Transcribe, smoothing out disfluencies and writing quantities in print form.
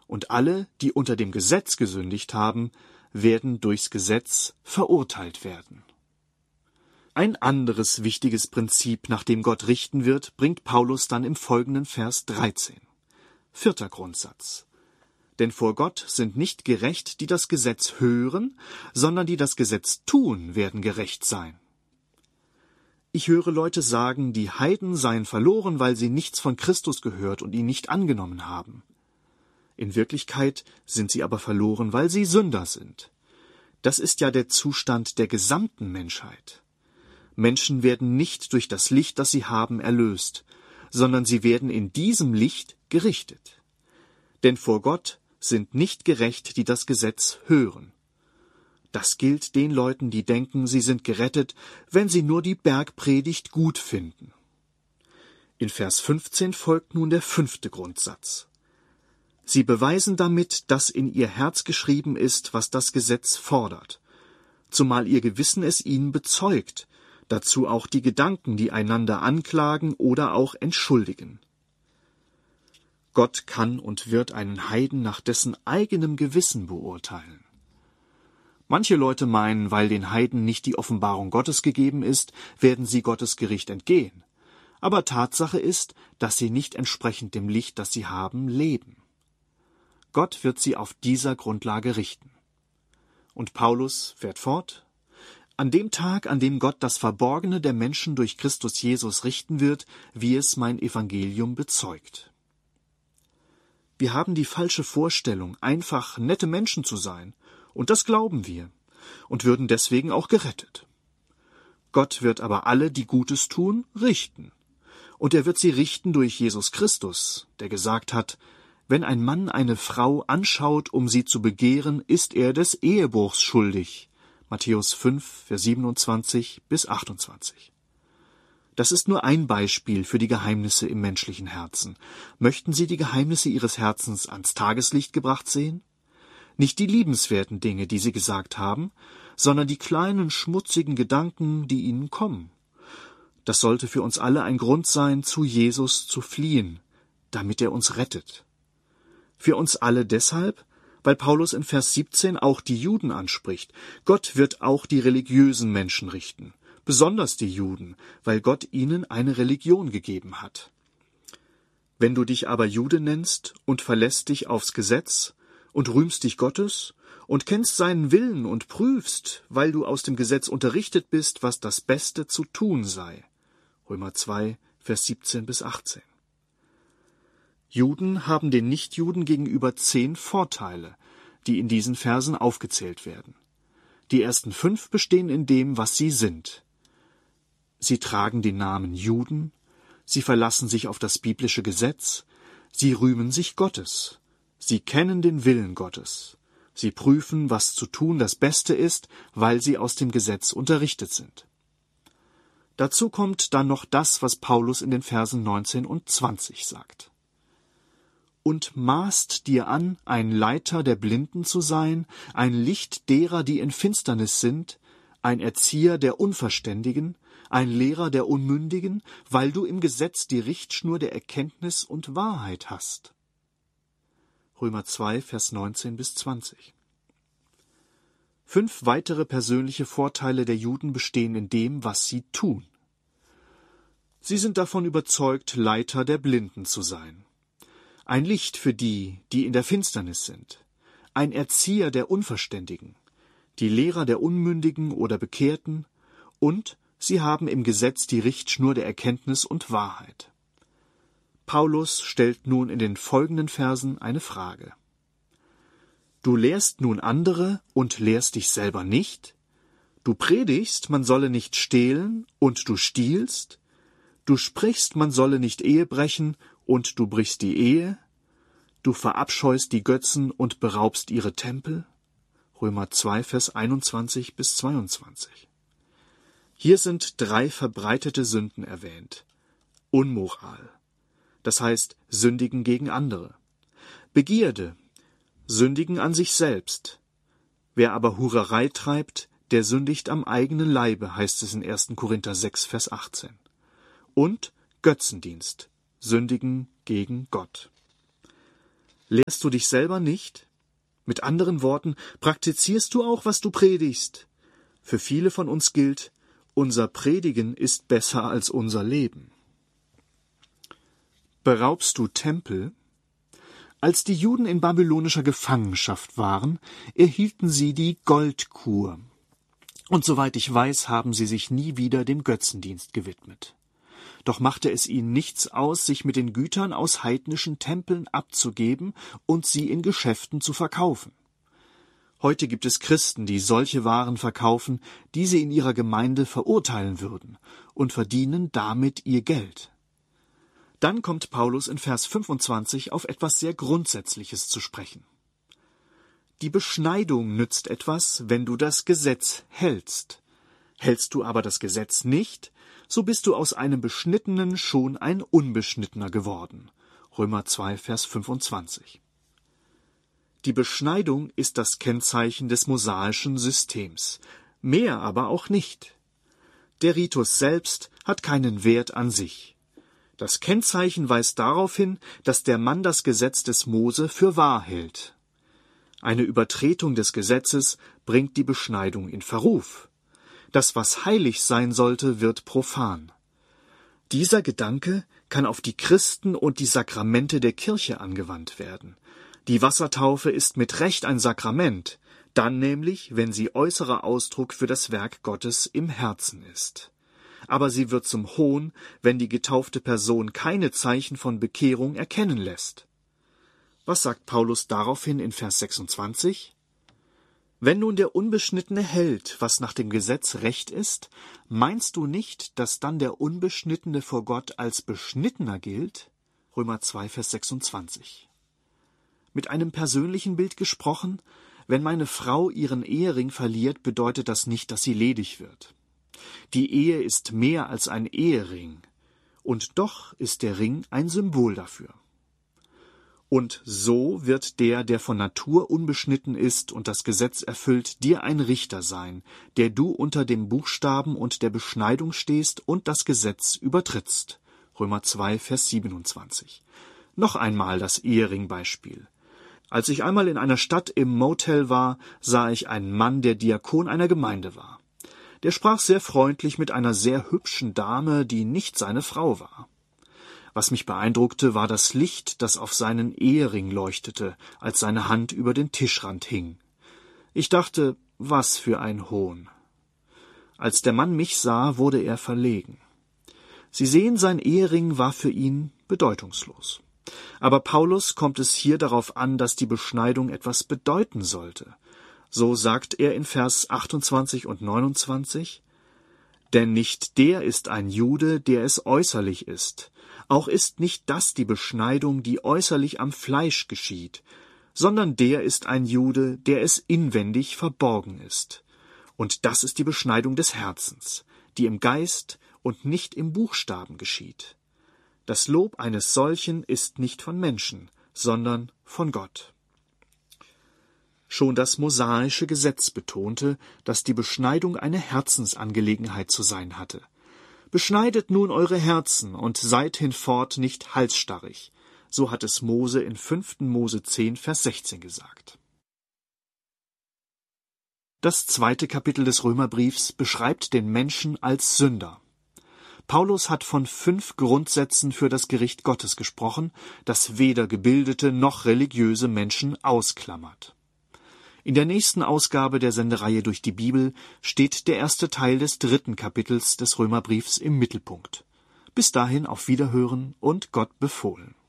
und alle, die unter dem Gesetz gesündigt haben, werden durchs Gesetz verurteilt werden. Ein anderes wichtiges Prinzip, nach dem Gott richten wird, bringt Paulus dann im folgenden Vers 13. 4. Grundsatz. Denn vor Gott sind nicht gerecht, die das Gesetz hören, sondern die das Gesetz tun, werden gerecht sein. Ich höre Leute sagen, die Heiden seien verloren, weil sie nichts von Christus gehört und ihn nicht angenommen haben. In Wirklichkeit sind sie aber verloren, weil sie Sünder sind. Das ist ja der Zustand der gesamten Menschheit. Menschen werden nicht durch das Licht, das sie haben, erlöst, sondern sie werden in diesem Licht gerichtet. Denn vor Gott sind nicht gerecht, die das Gesetz hören. Das gilt den Leuten, die denken, sie sind gerettet, wenn sie nur die Bergpredigt gut finden. In Vers 15 folgt nun der 5. Grundsatz. Sie beweisen damit, dass in ihr Herz geschrieben ist, was das Gesetz fordert, zumal ihr Gewissen es ihnen bezeugt, dazu auch die Gedanken, die einander anklagen oder auch entschuldigen. Gott kann und wird einen Heiden nach dessen eigenem Gewissen beurteilen. Manche Leute meinen, weil den Heiden nicht die Offenbarung Gottes gegeben ist, werden sie Gottes Gericht entgehen. Aber Tatsache ist, dass sie nicht entsprechend dem Licht, das sie haben, leben. Gott wird sie auf dieser Grundlage richten. Und Paulus fährt fort: An dem Tag, an dem Gott das Verborgene der Menschen durch Christus Jesus richten wird, wie es mein Evangelium bezeugt. Wir haben die falsche Vorstellung, einfach nette Menschen zu sein, und das glauben wir, und würden deswegen auch gerettet. Gott wird aber alle, die Gutes tun, richten. Und er wird sie richten durch Jesus Christus, der gesagt hat: Wenn ein Mann eine Frau anschaut, um sie zu begehren, ist er des Ehebruchs schuldig. Matthäus 5, Vers 27 bis 28. Das ist nur ein Beispiel für die Geheimnisse im menschlichen Herzen. Möchten Sie die Geheimnisse Ihres Herzens ans Tageslicht gebracht sehen? Nicht die liebenswerten Dinge, die Sie gesagt haben, sondern die kleinen, schmutzigen Gedanken, die Ihnen kommen. Das sollte für uns alle ein Grund sein, zu Jesus zu fliehen, damit er uns rettet. Für uns alle deshalb, weil Paulus in Vers 17 auch die Juden anspricht. Gott wird auch die religiösen Menschen richten, besonders die Juden, weil Gott ihnen eine Religion gegeben hat. Wenn du dich aber Jude nennst und verlässt dich aufs Gesetz und rühmst dich Gottes und kennst seinen Willen und prüfst, weil du aus dem Gesetz unterrichtet bist, was das Beste zu tun sei. Römer 2, Vers 17 bis 18. Juden haben den Nichtjuden gegenüber 10 Vorteile, die in diesen Versen aufgezählt werden. Die ersten 5 bestehen in dem, was sie sind. Sie tragen den Namen Juden, sie verlassen sich auf das biblische Gesetz, sie rühmen sich Gottes, sie kennen den Willen Gottes, sie prüfen, was zu tun das Beste ist, weil sie aus dem Gesetz unterrichtet sind. Dazu kommt dann noch das, was Paulus in den Versen 19 und 20 sagt. Und maßt dir an, ein Leiter der Blinden zu sein, ein Licht derer, die in Finsternis sind, ein Erzieher der Unverständigen, ein Lehrer der Unmündigen, weil du im Gesetz die Richtschnur der Erkenntnis und Wahrheit hast. Römer 2, Vers 19 bis 20. 5 weitere persönliche Vorteile der Juden bestehen in dem, was sie tun. Sie sind davon überzeugt, Leiter der Blinden zu sein. Ein Licht für die, die in der Finsternis sind, ein Erzieher der Unverständigen, die Lehrer der Unmündigen oder Bekehrten, und sie haben im Gesetz die Richtschnur der Erkenntnis und Wahrheit. Paulus stellt nun in den folgenden Versen eine Frage. Du lehrst nun andere und lehrst dich selber nicht? Du predigst, man solle nicht stehlen, und du stiehlst? Du sprichst, man solle nicht Ehe brechen, und du brichst die Ehe? Du verabscheust die Götzen und beraubst ihre Tempel? Römer 2, Vers 21 bis 22. Hier sind 3 verbreitete Sünden erwähnt. Unmoral, das heißt sündigen gegen andere. Begierde, sündigen an sich selbst. Wer aber Hurerei treibt, der sündigt am eigenen Leibe, heißt es in 1. Korinther 6, Vers 18. Und Götzendienst, sündigen gegen Gott. Lehrst du dich selber nicht? Mit anderen Worten, praktizierst du auch, was du predigst? Für viele von uns gilt, unser Predigen ist besser als unser Leben. Beraubst du Tempel? Als die Juden in babylonischer Gefangenschaft waren, erhielten sie die Goldkur. Und soweit ich weiß, haben sie sich nie wieder dem Götzendienst gewidmet. Doch machte es ihnen nichts aus, sich mit den Gütern aus heidnischen Tempeln abzugeben und sie in Geschäften zu verkaufen. Heute gibt es Christen, die solche Waren verkaufen, die sie in ihrer Gemeinde verurteilen würden, und verdienen damit ihr Geld. Dann kommt Paulus in Vers 25 auf etwas sehr Grundsätzliches zu sprechen. Die Beschneidung nützt etwas, wenn du das Gesetz hältst. Hältst du aber das Gesetz nicht, so bist du aus einem Beschnittenen schon ein Unbeschnittener geworden. Römer 2, Vers 25. Die Beschneidung ist das Kennzeichen des mosaischen Systems, mehr aber auch nicht. Der Ritus selbst hat keinen Wert an sich. Das Kennzeichen weist darauf hin, dass der Mann das Gesetz des Mose für wahr hält. Eine Übertretung des Gesetzes bringt die Beschneidung in Verruf. Das, was heilig sein sollte, wird profan. Dieser Gedanke kann auf die Christen und die Sakramente der Kirche angewandt werden. Die Wassertaufe ist mit Recht ein Sakrament, dann nämlich, wenn sie äußerer Ausdruck für das Werk Gottes im Herzen ist. Aber sie wird zum Hohn, wenn die getaufte Person keine Zeichen von Bekehrung erkennen lässt. Was sagt Paulus daraufhin in Vers 26? Wenn nun der Unbeschnittene hält, was nach dem Gesetz recht ist, meinst du nicht, dass dann der Unbeschnittene vor Gott als Beschnittener gilt? Römer 2, Vers 26. Mit einem persönlichen Bild gesprochen, wenn meine Frau ihren Ehering verliert, bedeutet das nicht, dass sie ledig wird. Die Ehe ist mehr als ein Ehering, und doch ist der Ring ein Symbol dafür. Und so wird der von Natur unbeschnitten ist und das Gesetz erfüllt, dir ein Richter sein, der du unter dem Buchstaben und der Beschneidung stehst und das Gesetz übertrittst. Römer 2, Vers 27. Noch einmal das Eheringbeispiel. Als ich einmal in einer Stadt im Motel war, sah ich einen Mann, der Diakon einer Gemeinde war. Der sprach sehr freundlich mit einer sehr hübschen Dame, die nicht seine Frau war. Was mich beeindruckte, war das Licht, das auf seinen Ehering leuchtete, als seine Hand über den Tischrand hing. Ich dachte, was für ein Hohn. Als der Mann mich sah, wurde er verlegen. Sie sehen, sein Ehering war für ihn bedeutungslos. Aber Paulus kommt es hier darauf an, dass die Beschneidung etwas bedeuten sollte. So sagt er in Vers 28 und 29, denn nicht der ist ein Jude, der es äußerlich ist. Auch ist nicht das die Beschneidung, die äußerlich am Fleisch geschieht, sondern der ist ein Jude, der es inwendig verborgen ist. Und das ist die Beschneidung des Herzens, die im Geist und nicht im Buchstaben geschieht. Das Lob eines solchen ist nicht von Menschen, sondern von Gott. Schon das mosaische Gesetz betonte, dass die Beschneidung eine Herzensangelegenheit zu sein hatte. Beschneidet nun eure Herzen und seid hinfort nicht halsstarrig. So hat es Mose in 5. Mose 10, Vers 16 gesagt. Das 2. Kapitel des Römerbriefs beschreibt den Menschen als Sünder. Paulus hat von 5 Grundsätzen für das Gericht Gottes gesprochen, das weder gebildete noch religiöse Menschen ausklammert. In der nächsten Ausgabe der Sendereihe durch die Bibel steht der erste Teil des 3. Kapitels des Römerbriefs im Mittelpunkt. Bis dahin auf Wiederhören und Gott befohlen.